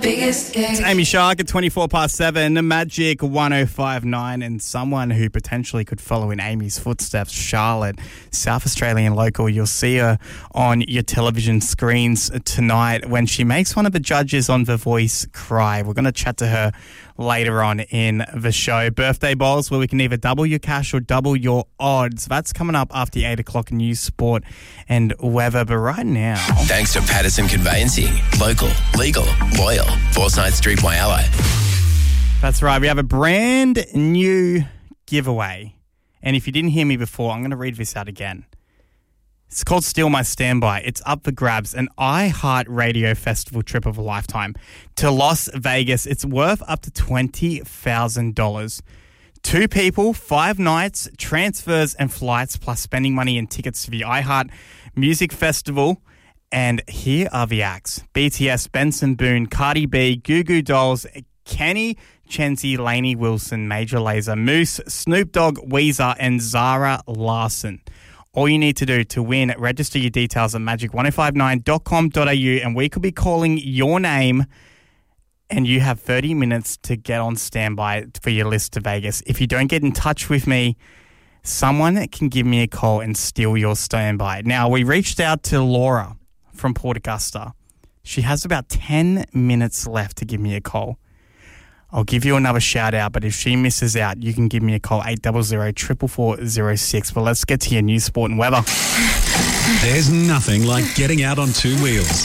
biggest gig. It's Amy Shark at 7:24, Magic 105.9, and someone who potentially could follow in Amy's footsteps, Charlotte, South Australian local. You'll see her on your television screens tonight when she makes one of the judges on The Voice cry. We're going to chat to her later on in the show. Birthday bowls, where we can either double your cash or double your odds. That's coming up after the 8 o'clock news, sport and weather. But right now, thanks to Patterson Conveyancing. Local, legal, loyal. Forsyth Street, Whyalla. that's right. We have a brand new giveaway. And if you didn't hear me before, I'm going to read this out again. It's called Steal My Standby. It's up for grabs. An iHeartRadio Festival trip of a lifetime to Las Vegas. It's worth up to $20,000. 2 people, 5 nights, transfers and flights, plus spending money and tickets to the iHeart Music Festival. And here are the acts. BTS, Benson Boone, Cardi B, Goo Goo Dolls, Kenny Chenzi, Lainey Wilson, Major Lazer, Moose, Snoop Dogg, Weezer, and Zara Larson. All you need to do to win, register your details at magic1059.com.au, and we could be calling your name, and you have 30 minutes to get on standby for your list to Vegas. If you don't get in touch with me, someone can give me a call and steal your standby. Now, we reached out to Laura from Port Augusta. She has about 10 minutes left to give me a call. I'll give you another shout out, but if she misses out, you can give me a call, 800-444-06. But let's get to your news, sport and weather. There's nothing like getting out on 2 wheels.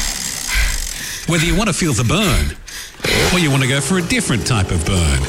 Whether you want to feel the burn or you want to go for a different type of burn.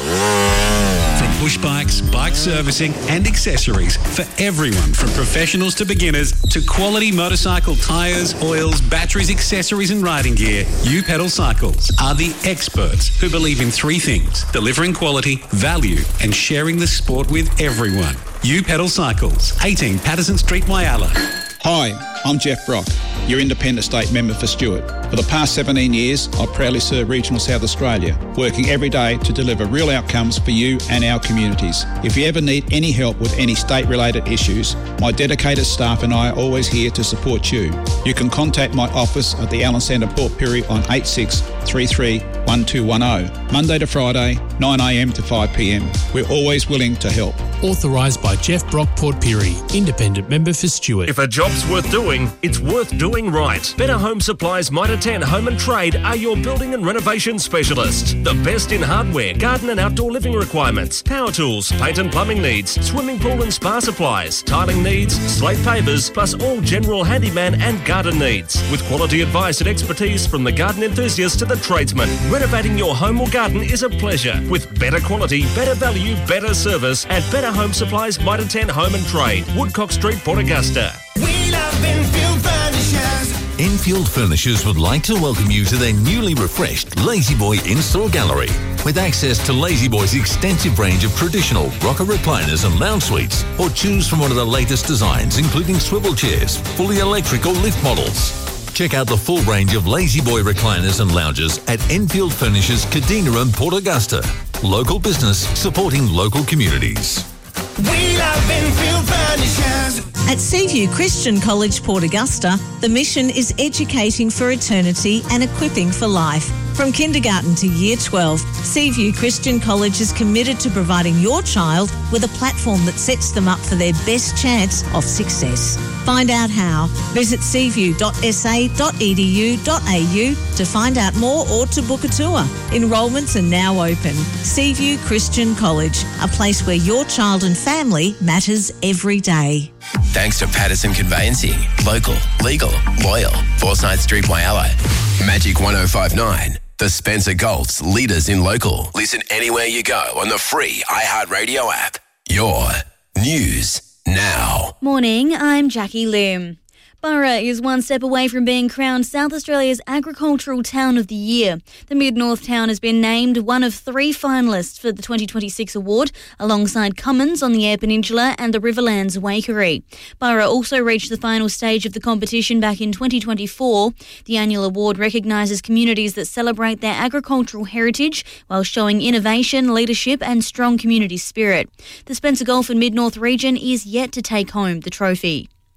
From push bikes, bike servicing and accessories for everyone from professionals to beginners to quality motorcycle tyres, oils, batteries, accessories and riding gear, U Pedal Cycles are the experts who believe in 3 things: delivering quality, value and sharing the sport with everyone. U Pedal Cycles, 18 Patterson Street, Whyalla. Hi, I'm Jeff Brock, your Independent State Member for Stewart. For the past 17 years, I've proudly served Regional South Australia, working every day to deliver real outcomes for you and our communities. If you ever need any help with any state-related issues, my dedicated staff and I are always here to support you. You can contact my office at the Allen Centre, Port Pirie on 8633 1210, Monday to Friday, 9am to 5pm. We're always willing to help. Authorised by Jeff Brock, Port Pirie, Independent Member for Stewart. If a job's worth doing, it's worth doing right. Better Home Supplies Mitre 10 Home and Trade are your building and renovation specialists. The best in hardware, garden and outdoor living requirements, power tools, paint and plumbing needs, swimming pool and spa supplies, tiling needs, slate pavers, plus all general handyman and garden needs. With quality advice and expertise from the garden enthusiast to the tradesman, renovating your home or garden is a pleasure. With better quality, better value, better service at Better Home Supplies Mitre 10 Home and Trade, Woodcock Street, Port Augusta. We love Enfield Furnishers. Enfield Furnishers would like to welcome you to their newly refreshed Lazy Boy in-store gallery. With access to Lazy Boy's extensive range of traditional rocker recliners and lounge suites, or choose from one of the latest designs, including swivel chairs, fully electric or lift models. Check out the full range of Lazy Boy recliners and lounges at Enfield Furnishers, Kadina and Port Augusta. Local business supporting local communities. We love Enfield Furnishers. At Seaview Christian College, Port Augusta, the mission is educating for eternity and equipping for life. From kindergarten to year 12, Seaview Christian College is committed to providing your child with a platform that sets them up for their best chance of success. Find out how. Visit seaview.sa.edu.au to find out more or to book a tour. Enrolments are now open. Seaview Christian College, a place where your child and family matters every day. Thanks to Patterson Conveyancing. Local, legal, loyal. Forsyth Street, Whyalla. Magic 105.9. The Spencer Gulf's leaders in local. Listen anywhere you go on the free iHeartRadio app. Your news now. Morning, I'm Jackie Lim. Burra is one step away from being crowned South Australia's Agricultural Town of the Year. The Mid-North town has been named one of 3 finalists for the 2026 award, alongside Cummins on the Eyre Peninsula and the Riverlands Waikerie. Burra also reached the final stage of the competition back in 2024. The annual award recognises communities that celebrate their agricultural heritage while showing innovation, leadership and strong community spirit. The Spencer Gulf and Mid-North region is yet to take home the trophy.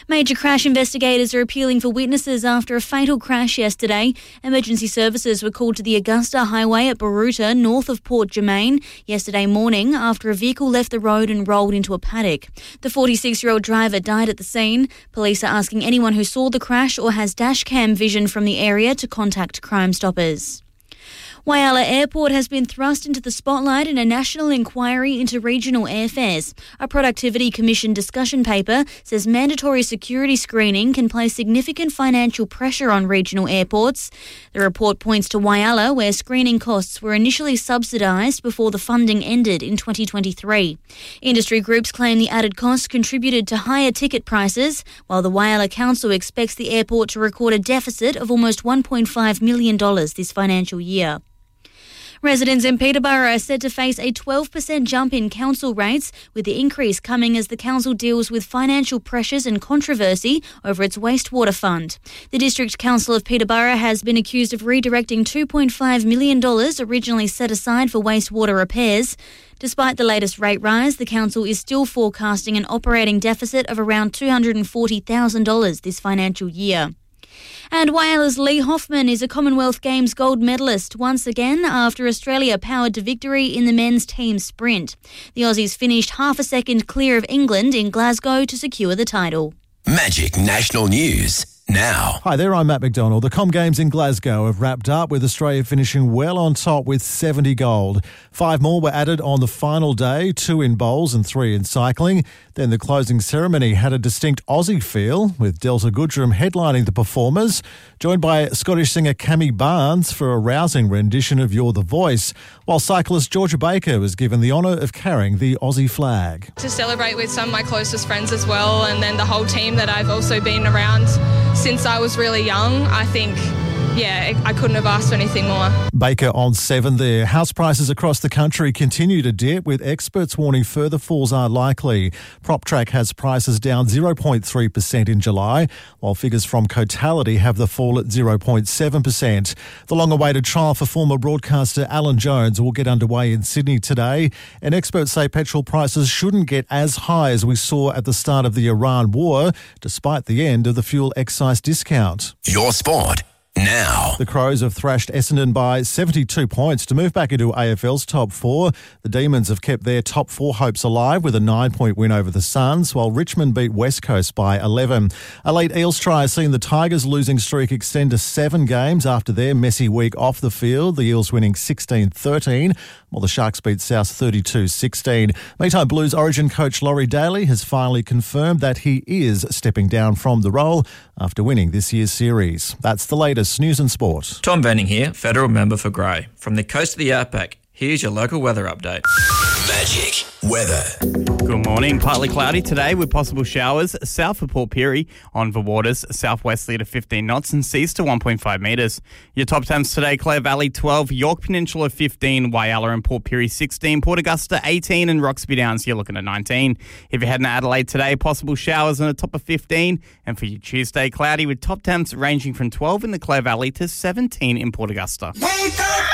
Major crash investigators are appealing for witnesses after a fatal crash yesterday. Emergency services were called to the Augusta Highway at Baruta, north of Port Germain, yesterday morning after a vehicle left the road and rolled into a paddock. The 46-year-old driver died at the scene. Police are asking anyone who saw the crash or has dashcam vision from the area to contact Crime Stoppers. Whyalla Airport has been thrust into the spotlight in a national inquiry into regional airfares. A Productivity Commission discussion paper says mandatory security screening can place significant financial pressure on regional airports. The report points to Whyalla, where screening costs were initially subsidised before the funding ended in 2023. Industry groups claim the added costs contributed to higher ticket prices, while the Whyalla Council expects the airport to record a deficit of almost $1.5 million this financial year. Residents in Peterborough are set to face a 12% jump in council rates, with the increase coming as the council deals with financial pressures and controversy over its wastewater fund. The District Council of Peterborough has been accused of redirecting $2.5 million originally set aside for wastewater repairs. Despite the latest rate rise, the council is still forecasting an operating deficit of around $240,000 this financial year. And Wyalla's Lee Hoffman is a Commonwealth Games gold medalist once again after Australia powered to victory in the men's team sprint. The Aussies finished half a second clear of England in Glasgow to secure the title. Magic National News now. Hi there, I'm Matt McDonald. The Com Games in Glasgow have wrapped up with Australia finishing well on top with 70 gold. 5 more were added on the final day, 2 in bowls and 3 in cycling. Then the closing ceremony had a distinct Aussie feel, with Delta Goodrum headlining the performers, joined by Scottish singer Cammy Barnes for a rousing rendition of You're the Voice, while cyclist Georgia Baker was given the honour of carrying the Aussie flag. To celebrate with some of my closest friends as well, and then the whole team that I've also been around since I was really young, I think, I couldn't have asked for anything more. Baker on 7 there. House prices across the country continue to dip, with experts warning further falls are likely. PropTrack has prices down 0.3% in July, while figures from Cotality have the fall at 0.7%. The long-awaited trial for former broadcaster Alan Jones will get underway in Sydney today, and experts say petrol prices shouldn't get as high as we saw at the start of the Iran war, despite the end of the fuel excise discount. Your sport now. The Crows have thrashed Essendon by 72 points to move back into AFL's top 4. The Demons have kept their top 4 hopes alive with a 9-point win over the Suns, while Richmond beat West Coast by 11. A late Eels try has seen the Tigers' losing streak extend to 7 games after their messy week off the field, the Eels winning 16-13, while the Sharks beat South 32-16. Meantime, Blues Origin coach Laurie Daly has finally confirmed that he is stepping down from the role after winning this year's series. That's the latest news and sport. Tom Venning here, federal member for Grey. From the coast of the Outback, here's your local weather update. Magic weather. Good morning. Partly cloudy today with possible showers south of Port Pirie, on the waters, southwesterly to 15 knots and seas to 1.5 metres. Your top temps today: Clare Valley 12, York Peninsula 15, Whyalla and Port Pirie 16, Port Augusta 18 and Roxby Downs you're looking at 19. If you're heading to Adelaide today, possible showers on the top of 15, and for your Tuesday, cloudy with top temps ranging from 12 in the Clare Valley to 17 in Port Augusta. Wake up!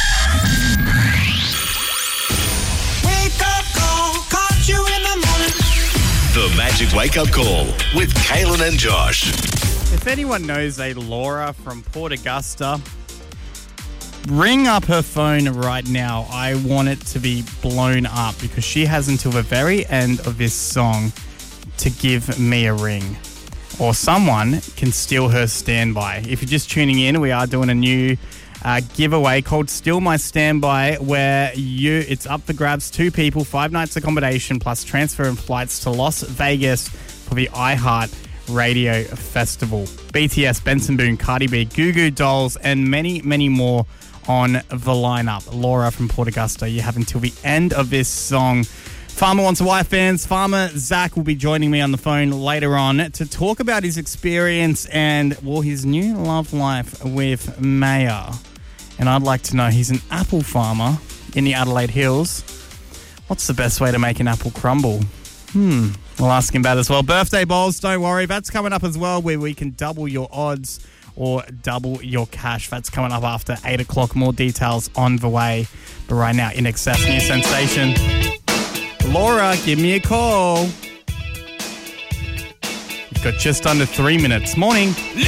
You in the morning. The Magic Wake Up Call with Kaylin and Josh. If anyone knows a Laura from Port Augusta, ring up her phone right now. I want it to be blown up because she has until the very end of this song to give me a ring. Or someone can steal her standby. If you're just tuning in, we are doing a new giveaway called Still My Standby, where it's up for grabs. 2 people, 5 nights accommodation plus transfer and flights to Las Vegas for the iHeart Radio Festival. BTS, Benson Boone, Cardi B, Goo Goo Dolls, and many, many more on the lineup. Laura from Port Augusta, you have until the end of this song. Farmer Wants a Wife fans, Farmer Zach will be joining me on the phone later on to talk about his experience and, his new love life with Maya. And I'd like to know, he's an apple farmer in the Adelaide Hills. What's the best way to make an apple crumble? We'll ask him about it as well. Birthday bowls, don't worry, that's coming up as well, where we can double your odds or double your cash. That's coming up after 8 o'clock. More details on the way. But right now, In Excess, new sensation. Laura, give me a call. You've got just under 3 minutes. Morning.